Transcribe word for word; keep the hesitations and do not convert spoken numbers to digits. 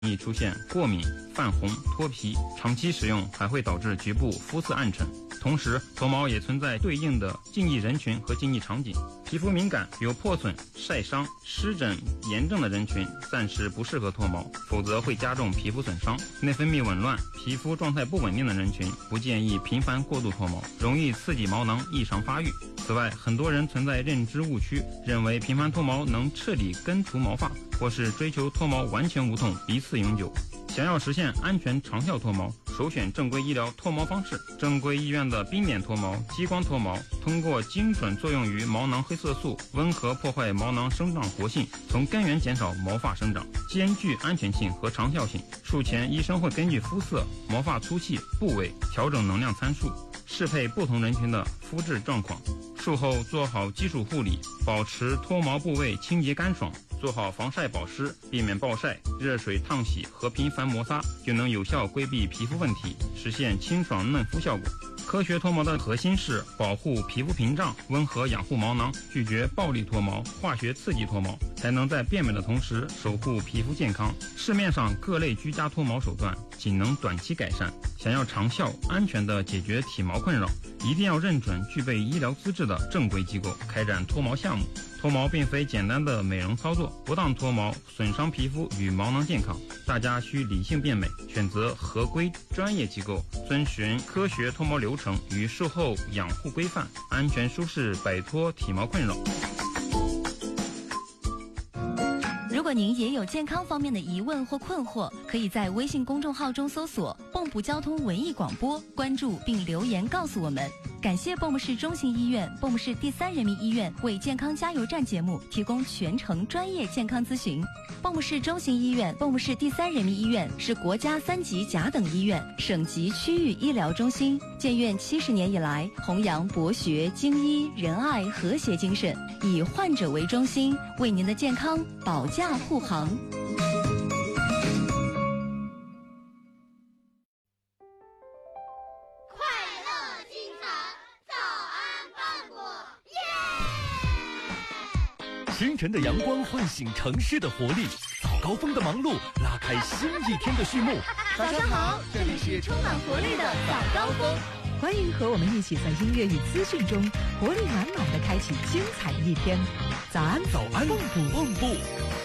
易出现过敏、泛红、脱皮，长期使用还会导致局部肤色暗沉。同时，脱毛也存在对应的禁忌人群和禁忌场景。皮肤敏感、有破损、晒伤、湿疹炎症的人群暂时不适合脱毛，否则会加重皮肤损伤。内分泌紊乱、皮肤状态不稳定的人群不建议频繁过度脱毛，容易刺激毛囊异常发育。此外，很多人存在认知误区，认为频繁脱毛能彻底根除毛发，或是追求脱毛完全无痛、一次永久。想要实现安全长效脱毛，首选正规医疗脱毛方式。正规医院的冰点脱毛、激光脱毛，通过精准作用于毛囊黑色素，温和破坏毛囊生长活性，从根源减少毛发生长，兼具安全性和长效性。术前医生会根据肤色、毛发粗细、部位调整能量参数，适配不同人群的肤质状况。术后做好基础护理，保持脱毛部位清洁干爽，做好防晒保湿，避免暴晒、热水烫洗和频繁摩擦，就能有效规避皮肤问题，实现清爽嫩肤效果。科学脱毛的核心是保护皮肤屏障，温和养护毛囊，拒绝暴力脱毛、化学刺激脱毛，才能在变美的同时守护皮肤健康。市面上各类居家脱毛手段仅能短期改善，想要长效安全地解决体毛困扰，一定要认准具备医疗资质的正规机构开展脱毛项目。脱毛并非简单的美容操作，不当脱毛损伤皮肤与毛囊健康，大家需理性变美，选择合规专业机构，遵循科学脱毛流程与术后养护规范，安全舒适摆脱体毛困扰。 如果您也有健康方面的疑问或困惑，可以在微信公众号中搜索蚌埠交通文艺广播，关注并留言告诉我们。感谢蚌埠市中心医院、蚌埠市第三人民医院为健康加油站节目提供全程专业健康咨询。蚌埠市中心医院、蚌埠市第三人民医院是国家三级甲等医院、省级区域医疗中心，建院七十年以来，弘扬博学、精医、仁爱、和谐精神，以患者为中心，为您的健康保驾护航。 清晨的阳光唤醒城市的活力，早高峰的忙碌拉开新一天的序幕。 早上好，这里是充满活力的早高峰， 欢迎和我们一起在音乐与资讯中活力满满的开启精彩的一天。早安， 早安，蚌埠，蚌埠。